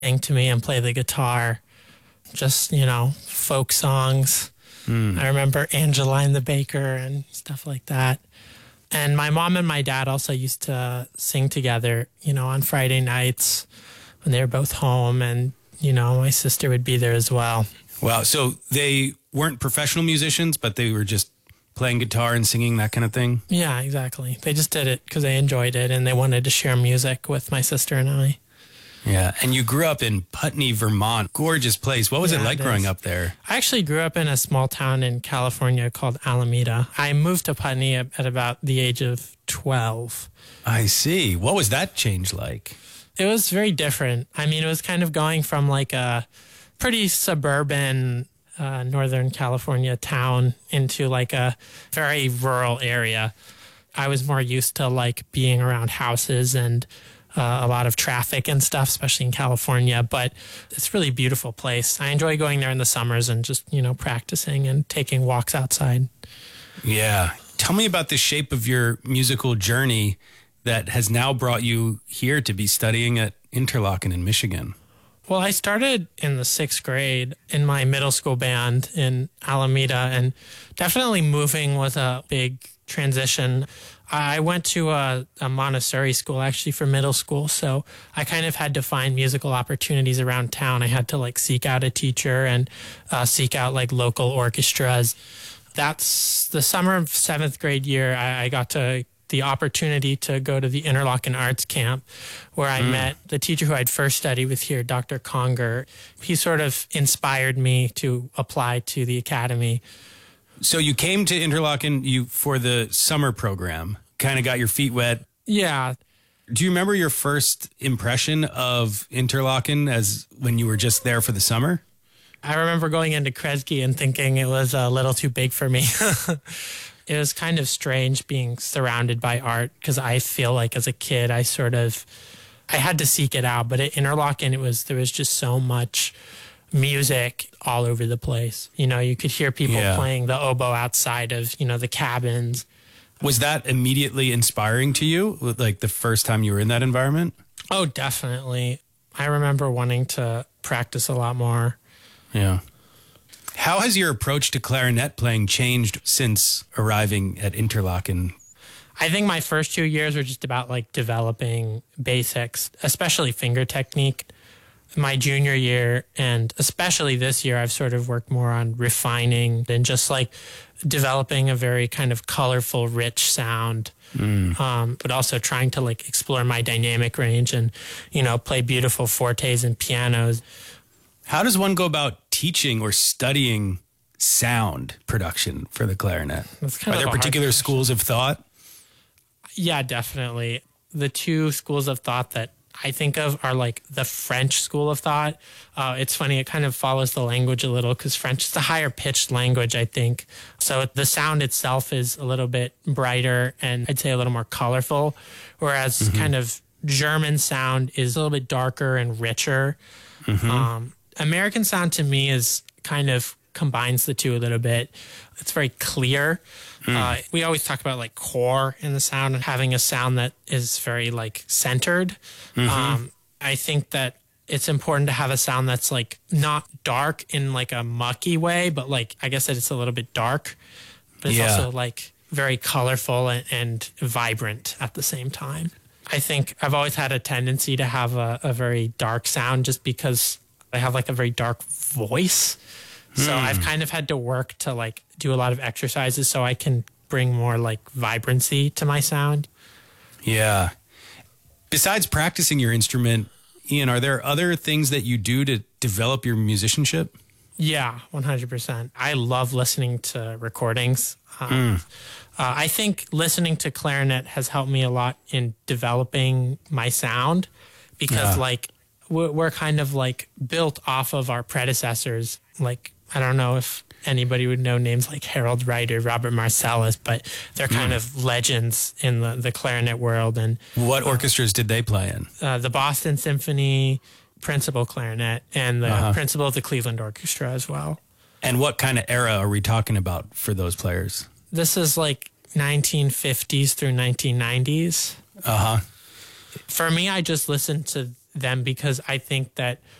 sing to me and play the guitar. Just, folk songs. I remember Angeline the Baker and stuff like that. And my mom and my dad also used to sing together, on Friday nights when they were both home. And, my sister would be there as well. Wow. So they weren't professional musicians, but they were just playing guitar and singing, that kind of thing? Yeah, exactly. They just did it because they enjoyed it and they wanted to share music with my sister and I. Yeah. And you grew up in Putney, Vermont. Gorgeous place. What was it like growing up there? I actually grew up in a small town in California called Alameda. I moved to Putney at about the age of 12. I see. What was that change like? It was very different. I mean, it was kind of going from like a pretty suburban Northern California town into like a very rural area. I was more used to like being around houses and a lot of traffic and stuff, especially in California. But it's a really beautiful place. I enjoy going there in the summers and just, practicing and taking walks outside. Yeah. Tell me about the shape of your musical journey that has now brought you here to be studying at Interlochen in Michigan. Well, I started in the 6th grade in my middle school band in Alameda, and definitely moving was a big transition. I went to a Montessori school actually for middle school, so I kind of had to find musical opportunities around town. I had to like seek out a teacher and seek out like local orchestras. That's the summer of 7th grade year. I got the opportunity to go to the Interlochen Arts Camp, where I met the teacher who I'd first studied with here, Dr. Conger. He sort of inspired me to apply to the academy. So you came to Interlochen for the summer program, kind of got your feet wet. Yeah. Do you remember your first impression of Interlochen as when you were just there for the summer? I remember going into Kresge and thinking it was a little too big for me. It was kind of strange being surrounded by art because I feel like as a kid, I had to seek it out. But at Interlochen, there was just so much music all over the place. You could hear people playing the oboe outside of, the cabins. Was that immediately inspiring to you, like the first time you were in that environment? Oh, definitely. I remember wanting to practice a lot more. Yeah. How has your approach to clarinet playing changed since arriving at Interlochen? I think my first 2 years were just about like developing basics, especially finger technique. My junior year and especially this year, I've sort of worked more on refining and just like developing a very kind of colorful, rich sound, but also trying to like explore my dynamic range and, play beautiful fortes and pianos. How does one go about teaching or studying sound production for the clarinet? Are there particular schools of thought? Yeah, definitely. The two schools of thought that I think of are like the French school of thought. It's funny, it kind of follows the language a little because French is a higher pitched language, I think. So the sound itself is a little bit brighter and I'd say a little more colorful, whereas kind of German sound is a little bit darker and richer. American sound to me is kind of combines the two a little bit. It's very clear. We always talk about like core in the sound and having a sound that is very like centered. I think that it's important to have a sound that's like not dark in like a mucky way, but like I guess that it's a little bit dark, but it's also like very colorful and vibrant at the same time. I think I've always had a tendency to have a very dark sound just because I have like a very dark voice. So I've kind of had to work to like do a lot of exercises so I can bring more like vibrancy to my sound. Yeah. Besides practicing your instrument, Ian, are there other things that you do to develop your musicianship? Yeah, 100%. I love listening to recordings. I think listening to clarinet has helped me a lot in developing my sound because like we're kind of like built off of our predecessors. Like, I don't know if anybody would know names like Harold Wright or Robert Marcellus, but they're kind of legends in the clarinet world. And what orchestras did they play in? The Boston Symphony, principal clarinet, and the principal of the Cleveland Orchestra as well. And what kind of era are we talking about for those players? This is like 1950s through 1990s. For me, I just listened to them because I think that